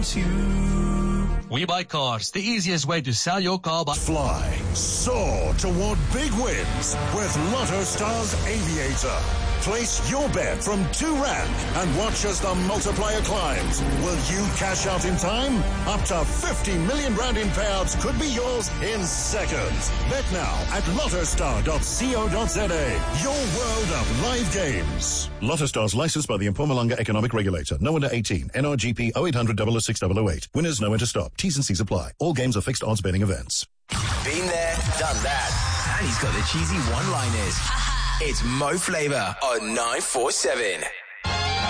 wants you. We Buy Cars, the easiest way to sell your car by... Fly, soar toward big wins with Lotto Stars Aviator. Place your bet from £2 and watch as the multiplier climbs. Will you cash out in time? Up to 50 million rand in payouts could be yours in seconds. Bet now at lottostar.co.za. Your world of live games. Lotto Stars licensed by the Mpumalanga Economic Regulator. No under 18. NRGP 0800 006 008. Winners know when to stop. T's and C's apply. All games are fixed odds betting events. Been there, done that. And he's got the cheesy one-liners. It's Mo Flava on 947.